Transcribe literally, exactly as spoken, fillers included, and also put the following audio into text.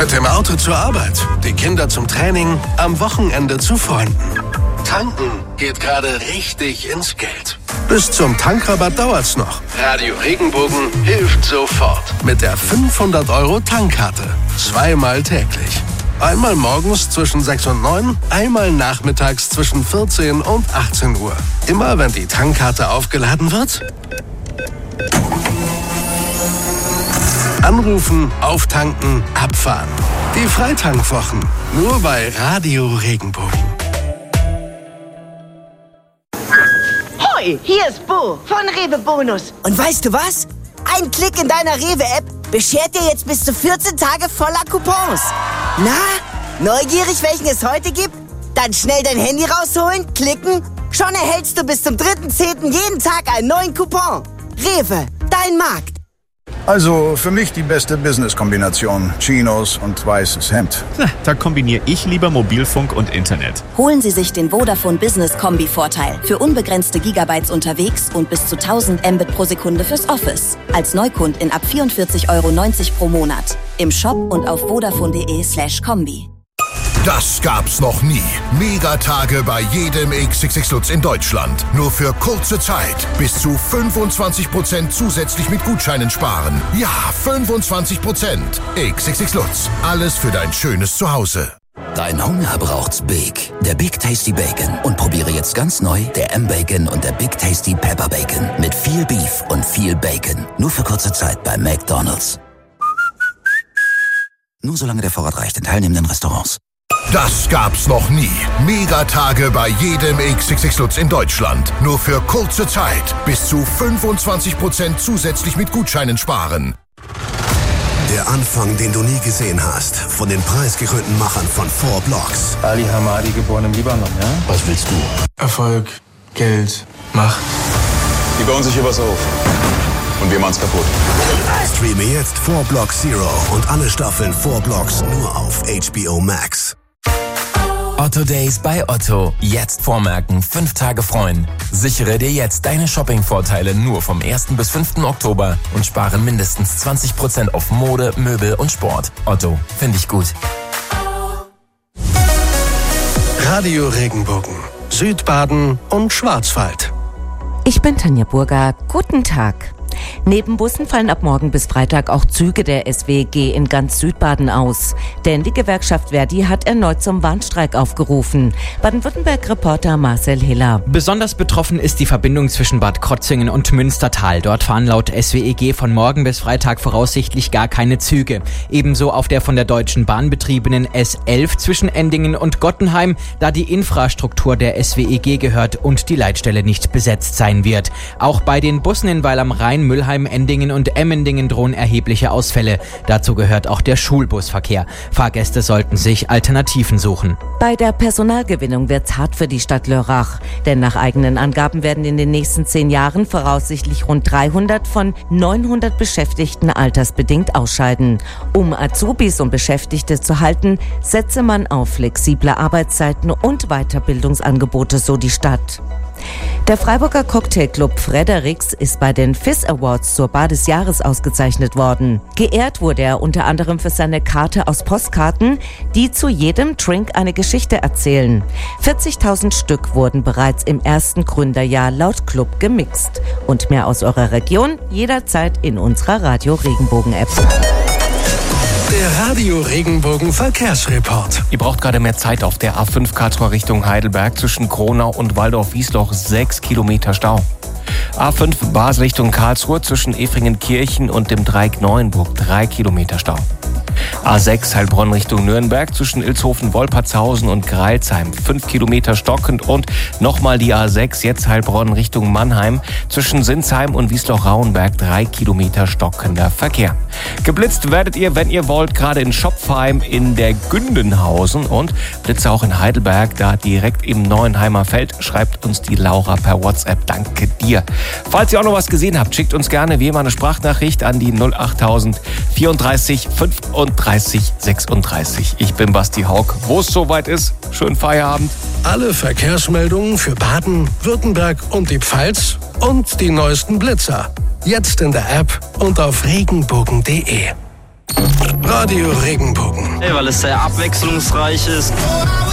Mit dem Auto zur Arbeit, die Kinder zum Training, am Wochenende zu Freunden. Tanken geht gerade richtig ins Geld. Bis zum Tankrabatt dauert's noch. Radio Regenbogen hilft sofort. Mit der fünfhundert Euro Tankkarte. Zweimal täglich. Einmal morgens zwischen sechs und neun, einmal nachmittags zwischen vierzehn und achtzehn Uhr. Immer wenn die Tankkarte aufgeladen wird, anrufen, auftanken, abfahren. Die Freitankwochen. Nur bei Radio Regenbogen. Hoi, hier ist Bo von Rewe Bonus. Und weißt du was? Ein Klick in deiner Rewe-App beschert dir jetzt bis zu vierzehn Tage voller Coupons. Na, neugierig, welchen es heute gibt? Dann schnell dein Handy rausholen, klicken. Schon erhältst du bis zum dritten zehnten jeden Tag einen neuen Coupon. Rewe, dein Markt. Also für mich die beste Business-Kombination. Chinos und weißes Hemd. Na, da kombiniere ich lieber Mobilfunk und Internet. Holen Sie sich den Vodafone Business Kombi-Vorteil. Für unbegrenzte Gigabytes unterwegs und bis zu tausend Mbit pro Sekunde fürs Office. Als Neukundin ab vierundvierzig Euro neunzig pro Monat. Im Shop und auf vodafone.de slash Kombi. Das gab's noch nie. Megatage bei jedem X X X Lutz in Deutschland. Nur für kurze Zeit. Bis zu fünfundzwanzig Prozent zusätzlich mit Gutscheinen sparen. Ja, fünfundzwanzig Prozent. X X X Lutz. Alles für dein schönes Zuhause. Dein Hunger braucht's Big. Der Big Tasty Bacon. Und probiere jetzt ganz neu der M-Bacon und der Big Tasty Pepper Bacon. Mit viel Beef und viel Bacon. Nur für kurze Zeit bei McDonald's. Nur solange der Vorrat reicht in teilnehmenden Restaurants. Das gab's noch nie. Megatage bei jedem X X X Lutz in Deutschland. Nur für kurze Zeit. Bis zu fünfundzwanzig Prozent zusätzlich mit Gutscheinen sparen. Der Anfang, den du nie gesehen hast. Von den preisgekrönten Machern von Four Blocks. Ali Hamadi, geboren im Libanon, ja? Was willst du? Erfolg, Geld, Macht. Die bauen sich hier was auf. Und wir machen's kaputt. Streame jetzt Four Blocks Zero und alle Staffeln Four Blocks nur auf H B O Max. Otto Days bei Otto. Jetzt vormerken, fünf Tage freuen. Sichere dir jetzt deine Shopping-Vorteile nur vom ersten bis fünften Oktober und spare mindestens zwanzig Prozent auf Mode, Möbel und Sport. Otto, finde ich gut. Radio Regenbogen, Südbaden und Schwarzwald. Ich bin Tanja Burger. Guten Tag. Neben Bussen fallen ab morgen bis Freitag auch Züge der S W G in ganz Südbaden aus. Denn die Gewerkschaft Verdi hat erneut zum Warnstreik aufgerufen. Baden-Württemberg-Reporter Marcel Hiller. Besonders betroffen ist die Verbindung zwischen Bad Krotzingen und Münstertal. Dort fahren laut S W E G von morgen bis Freitag voraussichtlich gar keine Züge. Ebenso auf der von der Deutschen Bahn betriebenen S elf zwischen Endingen und Gottenheim, da die Infrastruktur der S W E G gehört und die Leitstelle nicht besetzt sein wird. Auch bei den Bussen in Weil am Rhein, Müllheim, Endingen und Emmendingen drohen erhebliche Ausfälle. Dazu gehört auch der Schulbusverkehr. Fahrgäste sollten sich Alternativen suchen. Bei der Personalgewinnung wird's hart für die Stadt Lörrach. Denn nach eigenen Angaben werden in den nächsten zehn Jahren voraussichtlich rund dreihundert von neunhundert Beschäftigten altersbedingt ausscheiden. Um Azubis und Beschäftigte zu halten, setze man auf flexible Arbeitszeiten und Weiterbildungsangebote, so die Stadt. Der Freiburger Cocktailclub Fredericks ist bei den Fizz Awards zur Bar des Jahres ausgezeichnet worden. Geehrt wurde er unter anderem für seine Karte aus Postkarten, die zu jedem Drink eine Geschichte erzählen. vierzigtausend Stück wurden bereits im ersten Gründerjahr laut Club gemixt. Und mehr aus eurer Region jederzeit in unserer Radio Regenbogen-App. Der Radio Regenbogen Verkehrsreport. Ihr braucht gerade mehr Zeit auf der A fünf Karlsruhe Richtung Heidelberg zwischen Kronau und Waldorf-Wiesloch. Sechs Kilometer Stau. A fünf Basel Richtung Karlsruhe zwischen Efringenkirchen und dem Dreieck Neuenburg. Drei Kilometer Stau. A sechs Heilbronn Richtung Nürnberg zwischen Ilshofen, Wolpertshausen und Greilsheim. Fünf Kilometer stockend und nochmal die A sechs, jetzt Heilbronn Richtung Mannheim zwischen Sinsheim und Wiesloch-Rauenberg. Drei Kilometer stockender Verkehr. Geblitzt werdet ihr, wenn ihr wollt, gerade in Schopfheim in der Gündenhausen und Blitze auch in Heidelberg, da direkt im Neuenheimer Feld. Schreibt uns die Laura per WhatsApp. Danke dir. Falls ihr auch noch was gesehen habt, schickt uns gerne wie immer eine Sprachnachricht an die null achttausend vierunddreißig fünfunddreißig sechsunddreißig. Ich bin Basti Haug. Wo es soweit ist, schönen Feierabend. Alle Verkehrsmeldungen für Baden, Württemberg und die Pfalz und die neuesten Blitzer. Jetzt in der App und auf regenbogen punkt de. Radio Regenbogen. weil es sehr abwechslungsreich ist.